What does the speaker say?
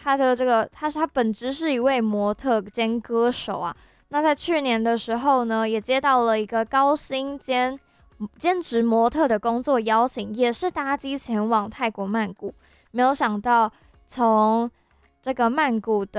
他本职是一位模特兼歌手啊。那在去年的时候呢，也接到了一个高薪兼职模特的工作邀请，也是搭机前往泰国曼谷。没有想到从这个曼谷的